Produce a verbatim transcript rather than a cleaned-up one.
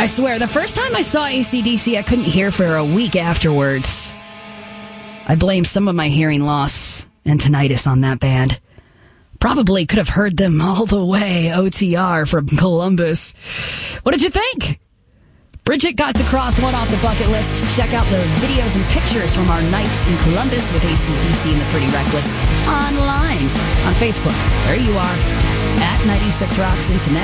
I swear, the first time I saw A C D C, I couldn't hear for a week afterwards. I blame some of my hearing loss and tinnitus on that band. Probably could have heard them all the way, O T R from Columbus. What did you think? Bridget got to cross one off the bucket list. Check out the videos and pictures from our night in Columbus with A C D C and the Pretty Reckless online on Facebook. There you are, at ninety-six Rock Cincinnati.